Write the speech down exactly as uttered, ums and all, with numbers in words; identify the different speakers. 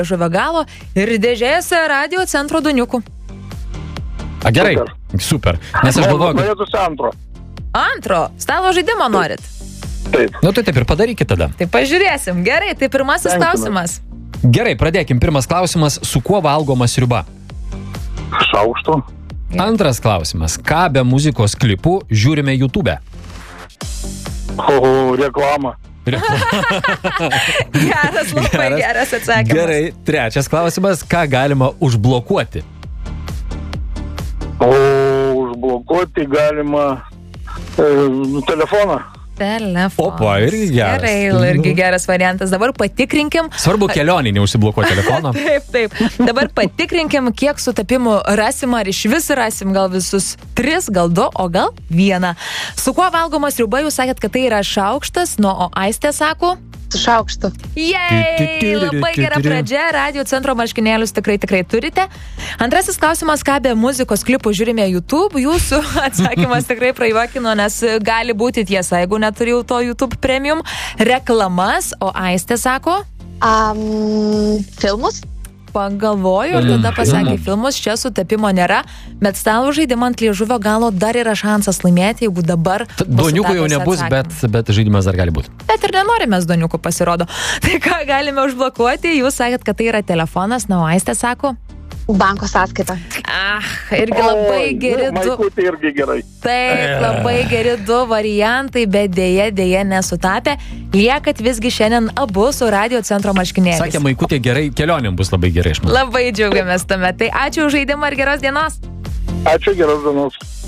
Speaker 1: žuvio galo ir dėžėse Radio Centro doniukų.
Speaker 2: A, gerai, super. super. Nes aš galvoju, kad...
Speaker 3: Norėtųsi antro.
Speaker 1: Antro, stalo žaidimo norit?
Speaker 3: Taip.
Speaker 2: Nu, tai taip ir padarykit tada.
Speaker 1: Tai pažiūrėsim. Gerai, tai pirmasis
Speaker 3: Tenkime.
Speaker 1: klausimas.
Speaker 2: Gerai, pradėkim. Pirmas klausimas. Su kuo valgoma sriuba?
Speaker 3: Šaukštu.
Speaker 2: Antras klausimas. Ką be muzikos klipų žiūrime YouTube?
Speaker 3: O, reklama.
Speaker 1: Geras, labai
Speaker 2: Geras.
Speaker 1: geras atsakymas.
Speaker 2: Gerai, trečias klausimas. Ką galima užblokuoti?
Speaker 3: O, užblokuoti galima e, telefoną.
Speaker 1: Telefonas.
Speaker 2: Opa, irgi geras.
Speaker 1: Gerai, irgi geras variantas. Dabar patikrinkim.
Speaker 2: Svarbu kelionį neužsiblokuoti telefoną.
Speaker 1: Taip, taip. Dabar patikrinkim, kiek sutapimų rasim, ar iš vis rasim, gal visus tris, gal du, o gal vieną. Su kuo valgoma sriuba, jūs sakėt, kad tai yra šaukštas, nu, o Aistė sako...
Speaker 4: Su šaukštu.
Speaker 1: Jei, labai gera pradžia, Radio Centro marškinėlius tikrai tikrai turite. Antrasis klausimas, ką be muzikos klipų žiūrime YouTube, jūsų atsakymas tikrai prajuokino, nes gali būti tiesa, jeigu neturėjau to YouTube Premium. Reklamas, o Aistė sako...
Speaker 4: Um, filmus?
Speaker 1: Pagalvoju ir tada pasakė filmus, čia sutapimo nėra, bet stalo žaidimą ant liežuvio galo dar yra šansas laimėti, jeigu dabar...
Speaker 2: Doniukų jau nebus, bet, bet žaidimas dar gali būti.
Speaker 1: Bet ir nenorime doniukų, pasirodo. Tai ką galime užblokuoti? Jūs sakėt, kad tai yra telefonas, na, o Aistė sako...
Speaker 4: Banko sąskaita.
Speaker 1: Ah, irgi labai geri du...
Speaker 3: Maikutė irgi gerai.
Speaker 1: Taip, labai geri du variantai, bet dėja, dėja nesutapė. Liekat visgi šiandien abu su Radio Centro marškinėliais.
Speaker 2: Sakė, Maikutė gerai, kelionėm bus labai gerai, aš manau.
Speaker 1: Labai džiaugiamės tame. Tai ačiū už žaidimą ir geros dienos.
Speaker 3: Ačiū, geros dienos.